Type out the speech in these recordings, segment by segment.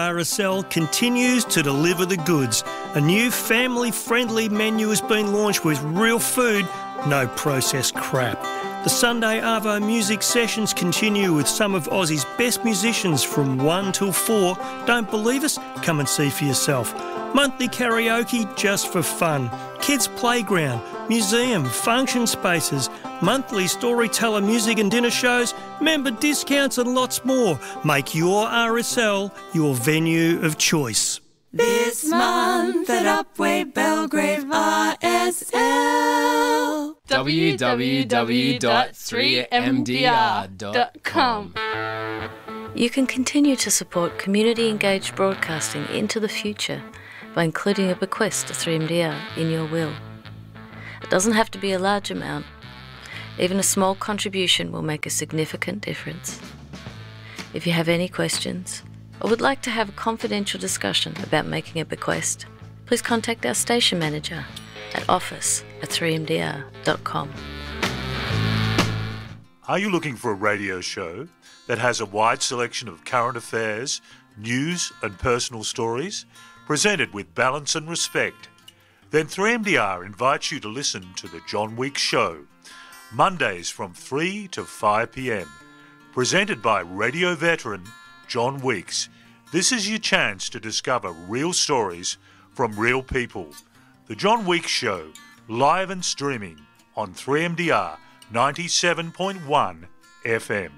RSL continues to deliver the goods. A new family-friendly menu has been launched with real food, no processed crap. The Sunday Arvo music sessions continue with some of Aussie's best musicians from 1 till 4. Don't believe us? Come and see for yourself. Monthly karaoke just for fun. Kids playground, museum, function spaces, monthly storyteller music and dinner shows, member discounts and lots more. Make your RSL your venue of choice. This month at Upwey Belgrave RSL. www.3mdr.com. You can continue to support community-engaged broadcasting into the future by including a bequest to 3MDR in your will. It doesn't have to be a large amount. Even a small contribution will make a significant difference. If you have any questions or would like to have a confidential discussion about making a bequest, please contact our station manager at office@3mdr.com. Are you looking for a radio show that has a wide selection of current affairs, news and personal stories, presented with balance and respect? Then 3MDR invites you to listen to The John Weeks Show, Mondays from 3 to 5 p.m, presented by radio veteran John Weeks. This is your chance to discover real stories from real people. The John Weeks Show, live and streaming on 3MDR 97.1 FM.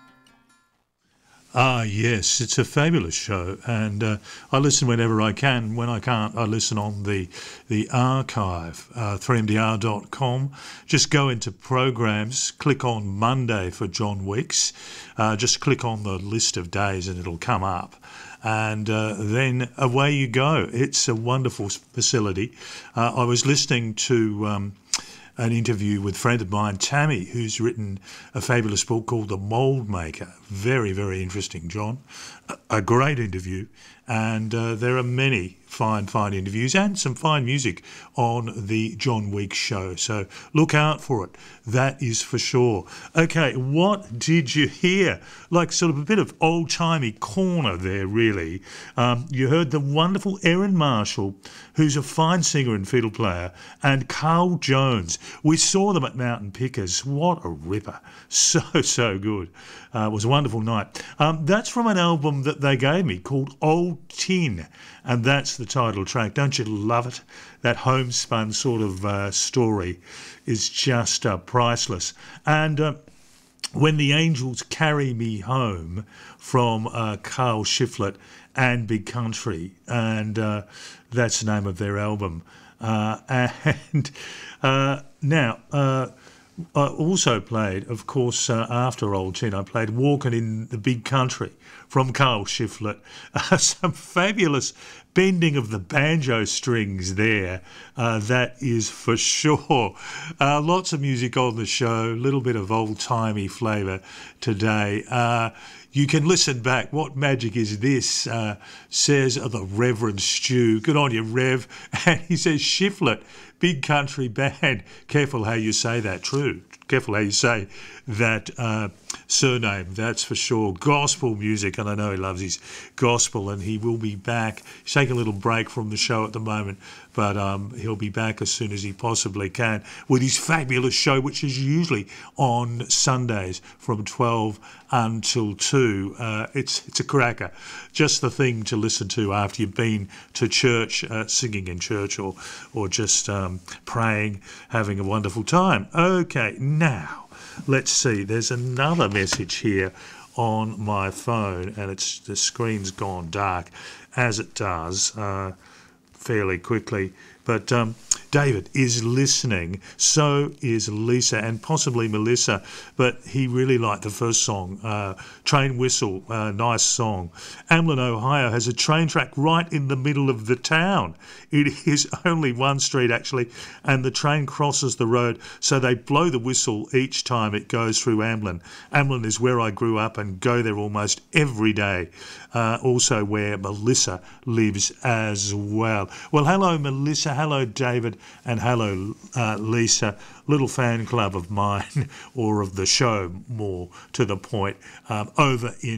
Yes, it's a fabulous show, and I listen whenever I can. When I can't, I listen on the archive, 3mdr.com. Just go into programs, click on Monday for John Weeks, just click on the list of days and it'll come up. And then away you go. It's a wonderful facility. I was listening to an interview with a friend of mine, Tammy, who's written a fabulous book called The Mould Maker. Very, very interesting, John. A great interview. And there are many fine interviews and some fine music on the John Weeks Show. So look out for it. That is for sure. Okay, what did you hear? Like sort of a bit of old-timey corner there, really. You heard the wonderful Erin Marshall, who's a fine singer and fiddle player, and Carl Jones. We saw them at Mountain Pickers. What a ripper. So good. It was a wonderful night. That's from an album that they gave me called Old Tin, and that's the title track. Don't you love it? That homespun sort of story is just priceless. And When the Angels Carry Me Home from Carl Shiflett and Big Country, and that's the name of their album. Now, I also played, of course, after Old Tin, I played Walking in the Big Country from Carl Shiflett. Some fabulous bending of the banjo strings there, that is for sure. Lots of music on the show, a little bit of old-timey flavour today. You can listen back. What magic is this, says the Reverend Stu. Good on you, Rev. And he says, Shiflett, Big Country Band. Careful how you say that, true. Careful how you say that surname, that's for sure. Gospel music, and I know he loves his gospel, and he will be back. He's taking a little break from the show at the moment, but he'll be back as soon as he possibly can with his fabulous show, which is usually on Sundays from 12 until 2. It's a cracker. Just the thing to listen to after you've been to church, singing in church, or just praying, having a wonderful time. Okay, now, let's see. There's another message here on my phone, and the screen's gone dark, as it does fairly quickly. But David is listening, so is Lisa and possibly Melissa, but he really liked the first song, Train Whistle, nice song. Amlin, Ohio has a train track right in the middle of the town. It is only one street actually, and the train crosses the road, so they blow the whistle each time it goes through Amlin. Amlin is where I grew up and go there almost every day, also where Melissa lives as well. Well, hello Melissa, hello David, and hello Lisa, little fan club of mine, or of the show more to the point, over in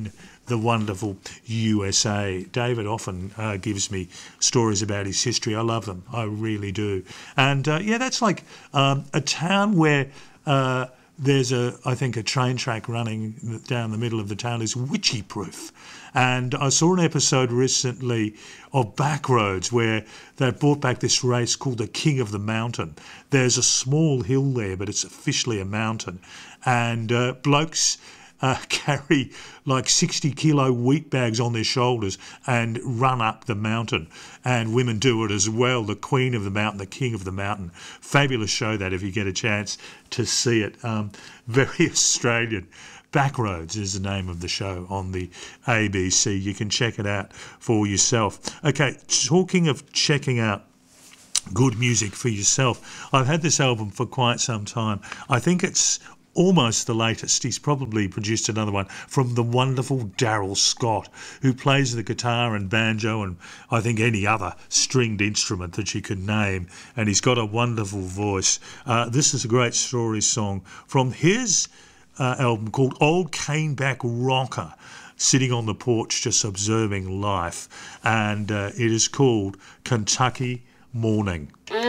the wonderful USA. David often gives me stories about his history. I love them. I really do. And that's like a town where there's I think a train track running down the middle of the town is witchy-proof. And I saw an episode recently of Backroads where they brought back this race called the King of the Mountain. There's a small hill there, but it's officially a mountain. And blokes carry like 60-kilo wheat bags on their shoulders and run up the mountain. And women do it as well. The Queen of the Mountain, the King of the Mountain. Fabulous show that if you get a chance to see it. Very Australian. Backroads is the name of the show on the ABC. You can check it out for yourself. Okay, talking of checking out good music for yourself, I've had this album for quite some time. I think it's almost the latest. He's probably produced another one from the wonderful Daryl Scott, who plays the guitar and banjo and I think any other stringed instrument that you can name, and he's got a wonderful voice. This is a great story song from his album called Old Caneback Rocker, sitting on the porch just observing life, and it is called Kentucky Morning.